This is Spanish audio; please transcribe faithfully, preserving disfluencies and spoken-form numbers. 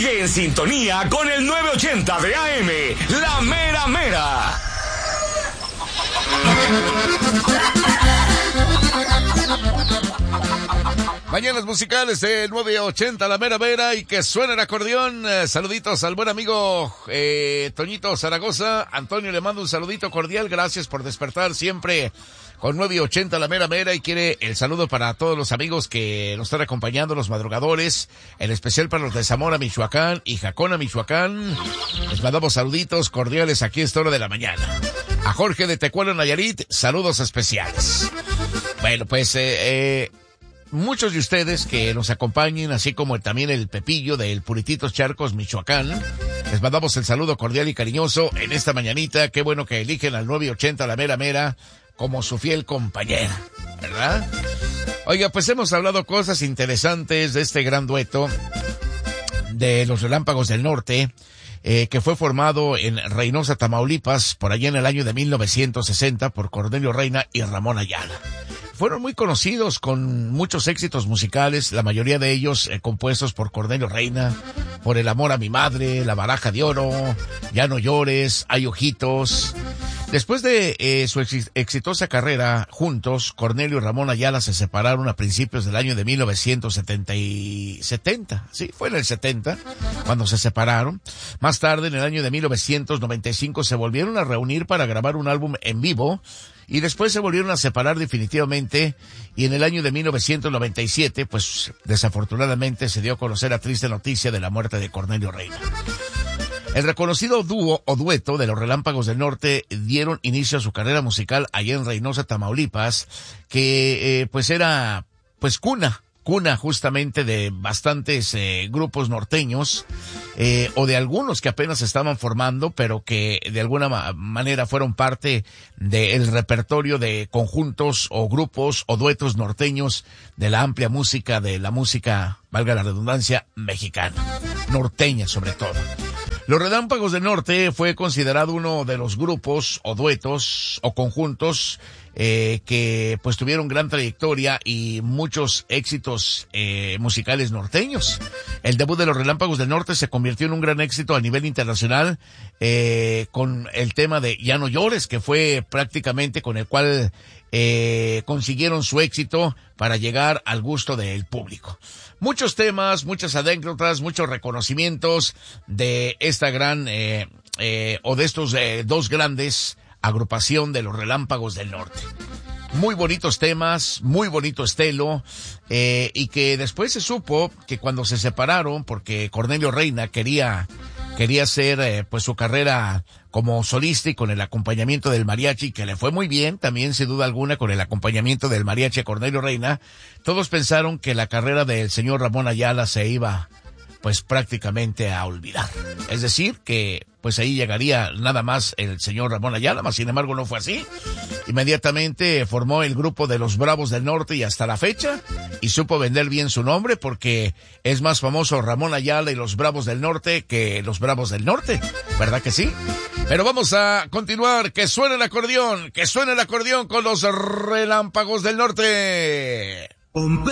Sigue en sintonía con el novecientos ochenta de A M, La Mera Mera. Mañanas musicales del novecientos ochenta, La Mera Mera, y que suene el acordeón. Eh, saluditos al buen amigo eh, Toñito Zaragoza. Antonio, le mando un saludito cordial. Gracias por despertar siempre con novecientos ochenta, La Mera Mera, y quiere el saludo para todos los amigos que nos están acompañando, los madrugadores, en especial para los de Zamora, Michoacán y Jacona, Michoacán. Les mandamos saluditos cordiales aquí a esta hora de la mañana. A Jorge de Tecualo, Nayarit, saludos especiales. Bueno, pues eh, eh muchos de ustedes que nos acompañen, así como también el Pepillo del Purititos Charcos, Michoacán, les mandamos el saludo cordial y cariñoso en esta mañanita. Qué bueno que eligen al novecientos ochenta, La Mera Mera, como su fiel compañera, ¿verdad? Oiga, pues hemos hablado cosas interesantes de este gran dueto de los Relámpagos del Norte, eh, que fue formado en Reynosa, Tamaulipas, por allá en el año de mil novecientos sesenta, por Cornelio Reina y Ramón Ayala. Fueron muy conocidos con muchos éxitos musicales, la mayoría de ellos eh, compuestos por Cornelio Reina, por El amor a mi madre, La baraja de oro, Ya no llores, Hay ojitos. Después de eh, su ex exitosa carrera juntos, Cornelio y Ramón Ayala se separaron a principios del año de mil novecientos setenta y setenta. Sí, fue en el setenta cuando se separaron. Más tarde, en el año de mil novecientos noventa y cinco, se volvieron a reunir para grabar un álbum en vivo, y después se volvieron a separar definitivamente, y en el año de mil novecientos noventa y siete, pues desafortunadamente se dio a conocer la triste noticia de la muerte de Cornelio Reina. El reconocido dúo o dueto de los Relámpagos del Norte dieron inicio a su carrera musical allá en Reynosa, Tamaulipas, que eh, pues era pues cuna, cuna justamente de bastantes eh, grupos norteños, eh, o de algunos que apenas se estaban formando, pero que de alguna ma manera fueron parte del repertorio de conjuntos o grupos o duetos norteños de la amplia música, de la música, valga la redundancia, mexicana, norteña sobre todo. Los Relámpagos del Norte fue considerado uno de los grupos o duetos o conjuntos eh, que pues tuvieron gran trayectoria y muchos éxitos eh, musicales norteños. El debut de los Relámpagos del Norte se convirtió en un gran éxito a nivel internacional eh, con el tema de Ya no llores, que fue prácticamente con el cual eh, consiguieron su éxito para llegar al gusto del público. Muchos temas, muchas anécdotas, muchos reconocimientos de esta gran, eh, eh, o de estos eh, dos grandes agrupación de los Relámpagos del Norte. Muy bonitos temas, muy bonito estilo, eh, y que después se supo que cuando se separaron, porque Cornelio Reina quería, quería hacer eh, pues su carrera como solista y con el acompañamiento del mariachi, que le fue muy bien, también sin duda alguna con el acompañamiento del mariachi a Cornelio Reina, todos pensaron que la carrera del señor Ramón Ayala se iba pues prácticamente a olvidar. Es decir, que pues ahí llegaría nada más el señor Ramón Ayala, mas sin embargo no fue así. Inmediatamente formó el grupo de los Bravos del Norte y hasta la fecha, y supo vender bien su nombre porque es más famoso Ramón Ayala y los Bravos del Norte que los Bravos del Norte, ¿verdad que sí? Pero vamos a continuar, que suene el acordeón, que suene el acordeón con los Relámpagos del Norte.